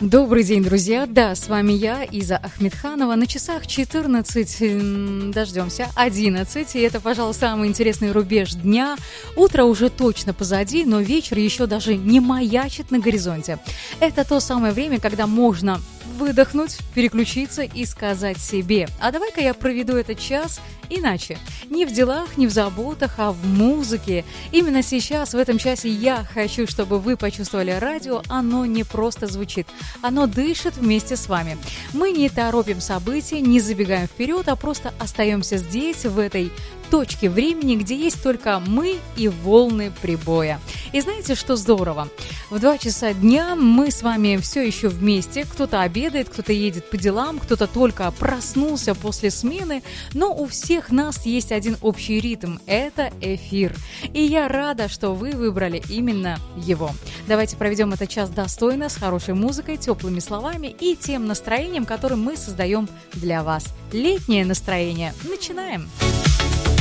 Добрый день, друзья! Да, с вами я, Иза Ахмедханова. На часах 14, дождемся, 11. И это, пожалуй, самый интересный рубеж дня. Утро уже точно позади, но вечер еще даже не маячит на горизонте. Это то самое время, когда можно выдохнуть, переключиться и сказать себе: а давай-ка я проведу этот час иначе. Не в делах, не в заботах, а в музыке. Именно сейчас, в этом часе, я хочу, чтобы вы почувствовали радио. Оно не просто звучит, оно дышит вместе с вами. Мы не торопим события, не забегаем вперед, а просто остаемся здесь, в этой точке времени, где есть только мы и волны прибоя. И знаете, что здорово? В 2 часа дня мы с вами все еще вместе. Кто-то обедает, кто-то едет по делам, кто-то только проснулся после смены, но у всех нас есть один общий ритм – это эфир. И я рада, что вы выбрали именно его. Давайте проведем этот час достойно, с хорошей музыкой, теплыми словами и тем настроением, которое мы создаем для вас. Летнее настроение. Начинаем!